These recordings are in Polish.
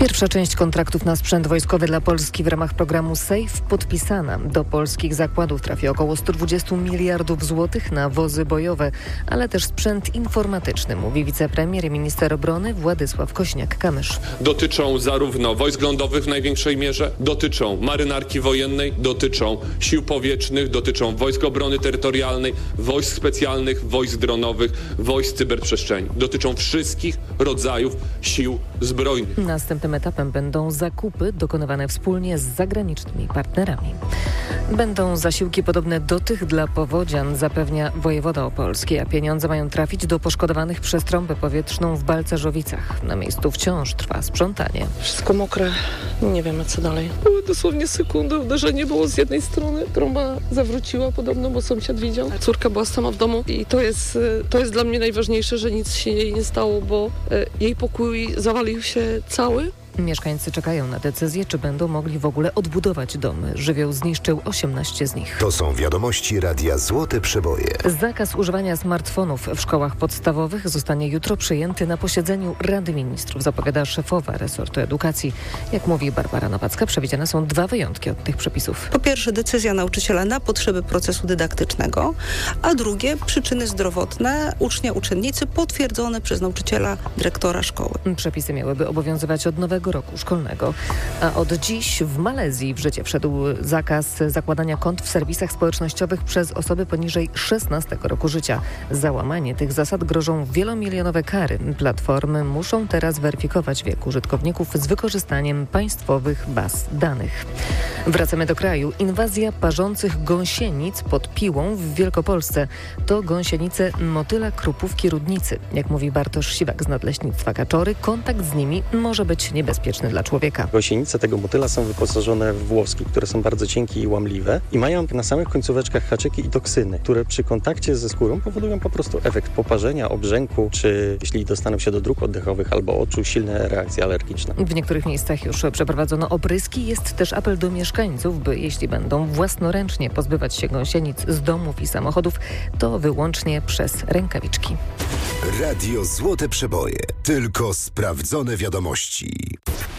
Pierwsza część kontraktów na sprzęt wojskowy dla Polski w ramach programu SAFE podpisana. Do polskich zakładów trafi około 120 miliardów złotych na wozy bojowe, ale też sprzęt informatyczny, mówi wicepremier i minister obrony Władysław Kosiniak-Kamysz. Dotyczą zarówno wojsk lądowych w największej mierze, dotyczą marynarki wojennej, dotyczą sił powietrznych, dotyczą wojsk obrony terytorialnej, wojsk specjalnych, wojsk dronowych, wojsk cyberprzestrzeni. Dotyczą wszystkich rodzajów sił zbrojnych. Następnym etapem będą zakupy dokonywane wspólnie z zagranicznymi partnerami. Będą zasiłki podobne do tych dla powodzian, zapewnia wojewoda opolski, a pieniądze mają trafić do poszkodowanych przez trąbę powietrzną w Balcerzowicach. Na miejscu wciąż trwa sprzątanie. Wszystko mokre, nie wiemy co dalej. Były dosłownie sekundy, uderzenie było z jednej strony, trąba zawróciła podobno, bo sąsiad widział. Córka była sama w domu i to jest dla mnie najważniejsze, że nic się jej nie stało, bo jej pokój zawalił się cały. Mieszkańcy czekają na decyzję, czy będą mogli w ogóle odbudować domy. Żywioł zniszczył 18 z nich. To są wiadomości Radia Złote Przeboje. Zakaz używania smartfonów w szkołach podstawowych zostanie jutro przyjęty na posiedzeniu Rady Ministrów, zapowiada szefowa resortu edukacji. Jak mówi Barbara Nowacka, przewidziane są 2 wyjątki od tych przepisów. Po pierwsze decyzja nauczyciela na potrzeby procesu dydaktycznego, a drugie przyczyny zdrowotne ucznicy potwierdzone przez nauczyciela, dyrektora szkoły. Przepisy miałyby obowiązywać od nowego roku szkolnego. A od dziś w Malezji w życie wszedł zakaz zakładania kont w serwisach społecznościowych przez osoby poniżej 16 roku życia. Za łamanie tych zasad grożą wielomilionowe kary. Platformy muszą teraz weryfikować wiek użytkowników z wykorzystaniem państwowych baz danych. Wracamy do kraju. Inwazja parzących gąsienic pod Piłą w Wielkopolsce. To gąsienice motyla krupówki rudnicy. Jak mówi Bartosz Siwak z Nadleśnictwa Kaczory, kontakt z nimi może być niebezpieczny dla człowieka. Gąsienice tego motyla są wyposażone w włoski, które są bardzo cienkie i łamliwe i mają na samych końcóweczkach haczyki i toksyny, które przy kontakcie ze skórą powodują po prostu efekt poparzenia, obrzęku, czy jeśli dostaną się do dróg oddechowych albo oczu, silne reakcje alergiczne. W niektórych miejscach już przeprowadzono opryski. Jest też apel do mieszkańców, by jeśli będą własnoręcznie pozbywać się gąsienic z domów i samochodów, to wyłącznie przez rękawiczki. Radio Złote Przeboje. Tylko sprawdzone wiadomości.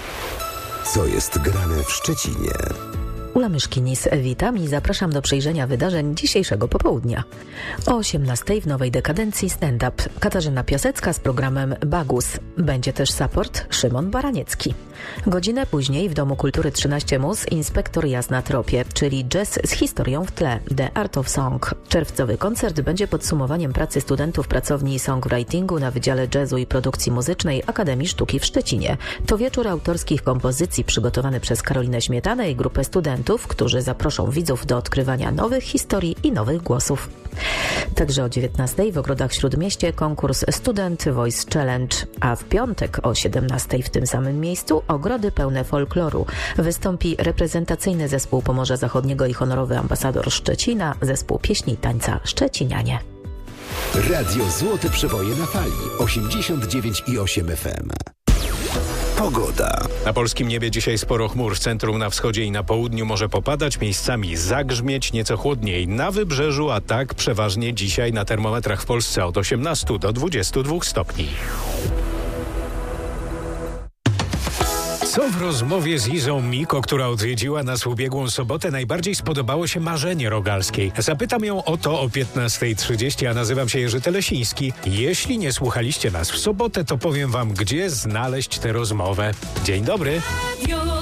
Co jest grane w Szczecinie? Ula Myszkinis, witam i zapraszam do przejrzenia wydarzeń dzisiejszego popołudnia. O 18:00 w nowej dekadencji stand-up Katarzyna Piasecka z programem Bagus. Będzie też support Szymon Baraniecki. Godzinę później w Domu Kultury 13 Mus inspektor Jazz na tropie, czyli jazz z historią w tle, The Art of Song. Czerwcowy koncert będzie podsumowaniem pracy studentów pracowni songwritingu na Wydziale Jazzu i Produkcji Muzycznej Akademii Sztuki w Szczecinie. To wieczór autorskich kompozycji przygotowany przez Karolinę Śmietanę i grupę studentów, którzy zaproszą widzów do odkrywania nowych historii i nowych głosów. Także o 19:00 w Ogrodach Śródmieście konkurs Student Voice Challenge, a w piątek o 17:00 w tym samym miejscu Ogrody pełne folkloru. Wystąpi reprezentacyjny zespół Pomorza Zachodniego i honorowy ambasador Szczecina, zespół pieśni i tańca Szczecinianie. Radio Złote Przeboje na fali 89,8 FM. Pogoda. Na polskim niebie dzisiaj sporo chmur. W centrum, na wschodzie i na południu może popadać, miejscami zagrzmieć, nieco chłodniej na wybrzeżu, a tak przeważnie dzisiaj na termometrach w Polsce od 18 do 22 stopni. Co w rozmowie z Izą Miko, która odwiedziła nas w ubiegłą sobotę, najbardziej spodobało się marzenie rogalskiej? Zapytam ją o to o 15:30, a nazywam się Jerzy Telesiński. Jeśli nie słuchaliście nas w sobotę, to powiem wam, gdzie znaleźć tę rozmowę. Dzień dobry.